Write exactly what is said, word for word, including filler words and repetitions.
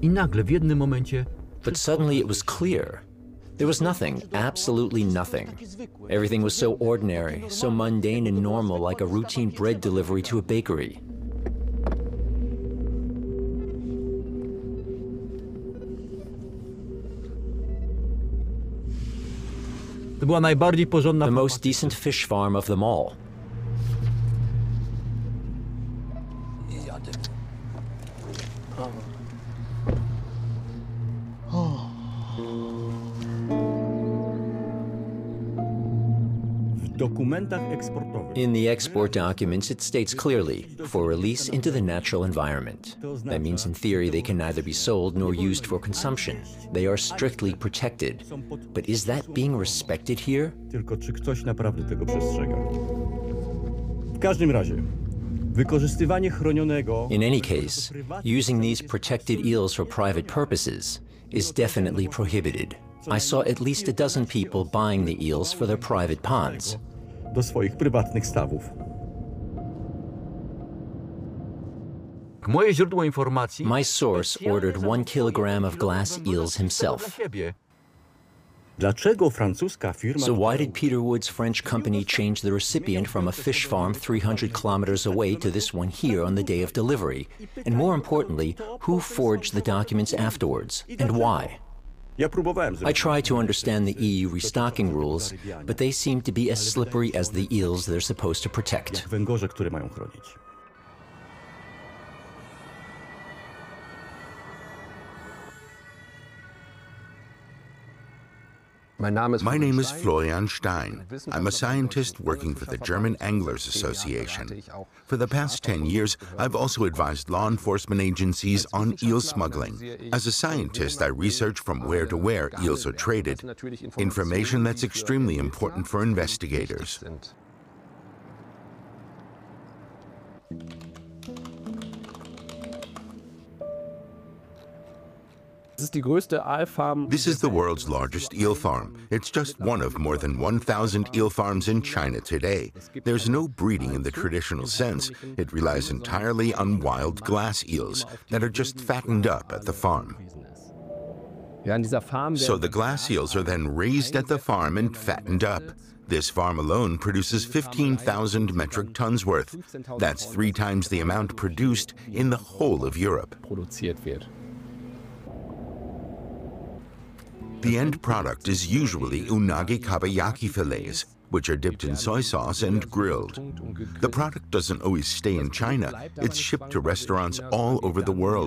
I nagle w jednym momencie But suddenly it was clear. There was nothing, absolutely nothing. Everything was so ordinary, so mundane and normal, like a routine bread delivery to a bakery. to była najbardziej porządna The farma. most decent fish farm of them all. W dokumentach eksportowych In the export documents, it states clearly, for release into the natural environment. That means in theory they can neither be sold nor used for consumption. They are strictly protected. But is that being respected here? tylko czy ktoś naprawdę tego przestrzega. W każdym razie, wykorzystywanie chronionego In any case, using these protected eels for private purposes is definitely prohibited. I saw at least a dozen people buying the eels for their private ponds. do swoich prywatnych stawów. Moje źródło informacji My source ordered one kilogram of glass eels himself. Dlaczego francuska firma So why did Peter Wood's French company change the recipient from a fish farm three hundred kilometers away to this one here on the day of delivery? And more importantly, who forged the documents afterwards, and why? Ja próbowałem I zrobić tried to understand the E U restocking rules, but they seem to be as slippery as the eels they're supposed to protect. węgorze, które mają chronić. My name is Florian Stein. I'm a scientist working for the German Anglers Association. For the past ten years, I've also advised law enforcement agencies on eel smuggling. As a scientist, I research from where to where eels are traded, information that's extremely important for investigators. This is the world's largest eel farm. It's just one of more than one thousand eel farms in China today. There's no breeding in the traditional sense. It relies entirely on wild glass eels that are just fattened up at the farm. So the glass eels are then raised at the farm and fattened up. This farm alone produces fifteen thousand metric tons worth. That's three times the amount produced in the whole of Europe. The end product is usually unagi kabayaki fillets, which are dipped in soy sauce and grilled. The product doesn't always stay in China. It's shipped to restaurants all over the world.